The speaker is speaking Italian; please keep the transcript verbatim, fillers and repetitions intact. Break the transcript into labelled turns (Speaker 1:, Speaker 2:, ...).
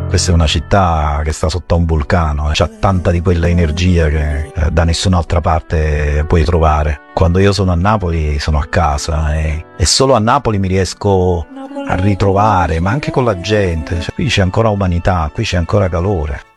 Speaker 1: Questa è una città che sta sotto a un vulcano, eh. C'ha tanta di quella energia che eh, da nessun'altra parte puoi trovare. Quando io sono a Napoli sono a casa e, e solo a Napoli mi riesco a ritrovare, ma anche con la gente. Cioè, qui c'è ancora umanità, qui c'è ancora calore.